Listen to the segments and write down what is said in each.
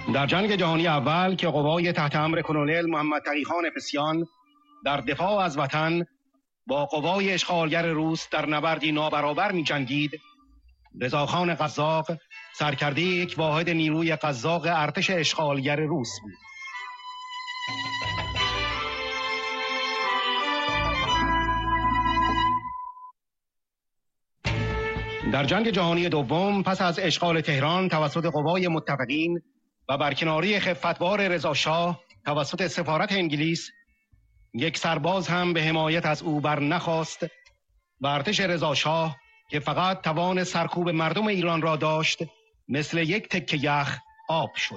در جنگ جهانی اول که قوای تحت امر کلونل محمد تقی‌خان پسیان در دفاع از وطن با قوای اشغالگر روس در نبردی نابرابر می جنگید، رضاخان قزاق سرکرده یک واحد نیروی قزاق ارتش اشغالگر روس بود. در جنگ جهانی دوم پس از اشغال تهران توسط قوای متفقین و برکناری خفتبار رضا شاه توسط سفارت انگلیس، یک سرباز هم به حمایت از او بر نخواست و ارتش رضا شاه که فقط توان سرکوب مردم ایران را داشت مثل یک تکه یخ آب شد.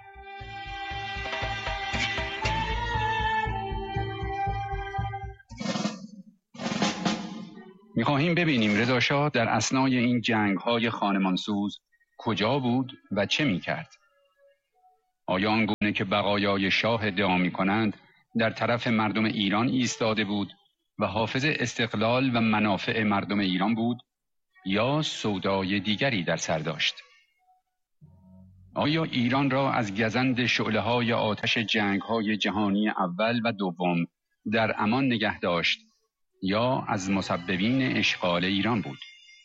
می‌خواهیم ببینیم رضا شاه در اثنای این جنگ‌های خانمانسوز کجا بود و چه می‌کرد؟ آیا آنگونه که بقایای شاه ادعا می‌کنند در طرف مردم ایران ایستاده بود و حافظ استقلال و منافع مردم ایران بود یا سودای دیگری در سر داشت؟ آیا ایران را از گزند شعله‌های آتش جنگ‌های جهانی اول و دوم در امان نگه داشت یا از مسببین اشغال ایران بود؟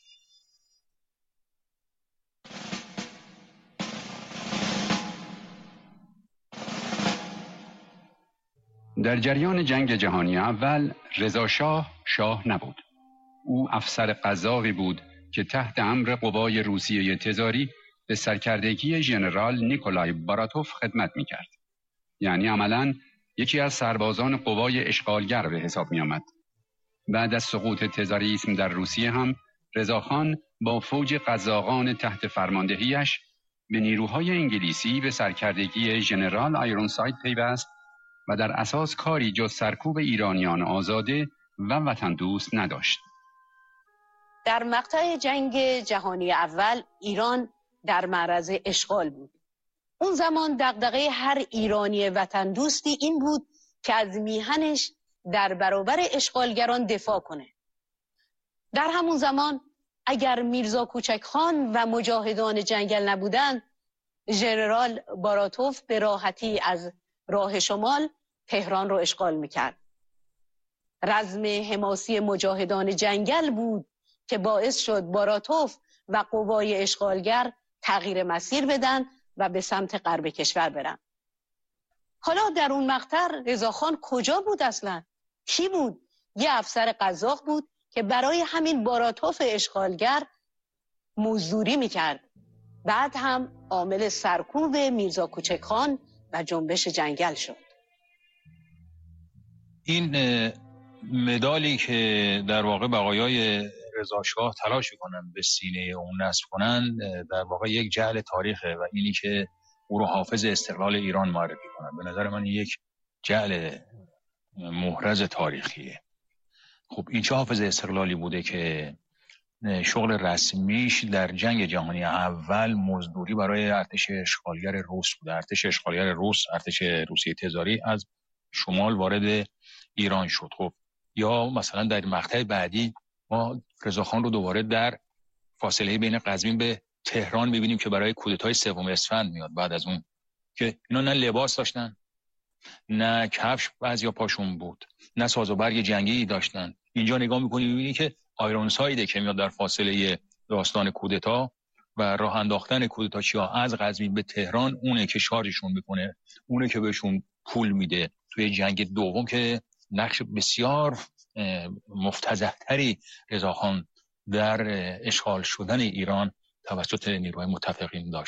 در جریان جنگ جهانی اول رضا شاه نبود. او افسر قزاقی بود که تحت امر قوای روسیه تزاری به سرکردگی ژنرال نیکولای باراتوف خدمت می‌کرد. یعنی عملاً یکی از سربازان قوای اشغالگر به حساب می‌آمد. بعد از سقوط تزاریسم در روسیه هم رضاخان با فوج قزاقان تحت فرماندهیش به نیروهای انگلیسی به سرکردگی ژنرال آیرونساید پیوست و در اساس کاری جز سرکوب ایرانیان آزاده و وطن دوست نداشت. در مقطع جنگ جهانی اول ایران در معرض اشغال بود. اون زمان دغدغه هر ایرانی وطن دوستی این بود که از میهنش در برابر اشغالگران دفاع کنه. در همون زمان اگر میرزا کوچکخان و مجاهدان جنگل نبودن، ژنرال باراتوف به راحتی از راه شمال تهران رو اشغال میکرد. رزم حماسی مجاهدان جنگل بود که باعث شد باراتوف و قوای اشغالگر تغییر مسیر بدن و به سمت غرب کشور برن. حالا در اون مقطع رضاخان کجا بود اصلا؟ کی بود؟ یه افسر قزاق بود که برای همین باراتوف اشغالگر مزدوری میکرد. بعد هم عامل سرکوب میرزا کوچکخان و جنبش جنگل شد. این مدالی که در واقع بقایای رضا شاه تلاش کنن به سینه اون نصب کنن در واقع یک جعل تاریخه و اینی که او رو حافظ استقلال ایران معرفی کنن، به نظر من یک جعل محرز تاریخیه. خب این چه حافظ استقلالی بوده که شغل رسمیش در جنگ جهانی اول مزدوری برای ارتش اشغالگر روس بوده. ارتش اشغالگر روس، ارتش روسیه تزاری از شمال وارد ایران شد. خب یا مثلا در مقطع بعدی ما رضاخان رو دوباره در فاصله بین قزوین به تهران می‌بینیم که برای کودتای 3 اسفند میاد. بعد از اون که اینا نه لباس داشتن، نه کفش بعضیا پاشون بود، نه ساز و برگ جنگی داشتن. اینجا نگاه می‌کنی می‌بینی که آیرونسایده که میاد در فاصله داستان کودتا و راه انداختن کودتاچی‌ها از قزوین به تهران، اونه که شارژشون میکنه، اونه که بهشون پول میده. توی جنگ دوم که نقش بسیار مفتضح‌تری رضاخان در اشغال شدن ایران توسط نیروهای متفقین داشت.